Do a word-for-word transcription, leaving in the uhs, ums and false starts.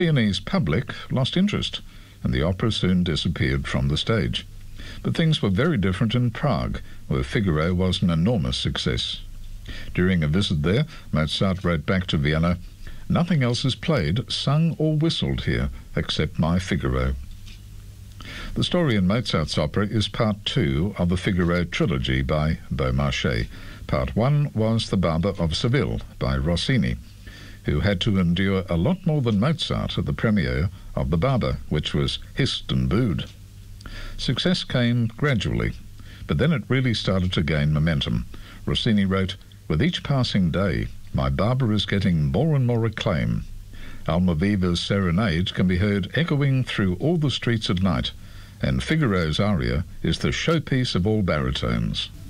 Viennese public lost interest, and the opera soon disappeared from the stage. But things were very different in Prague, where Figaro was an enormous success. During a visit there, Mozart wrote back to Vienna, "Nothing else is played, sung or whistled here, except my Figaro." The story in Mozart's opera is part two of the Figaro trilogy by Beaumarchais. Part one was The Barber of Seville by Rossini, who had to endure a lot more than Mozart at the premiere of The Barber, which was hissed and booed. Success came gradually, but then it really started to gain momentum. Rossini wrote, "With each passing day, my Barber is getting more and more acclaim. Almaviva's serenade can be heard echoing through all the streets at night, and Figaro's aria is the showpiece of all baritones."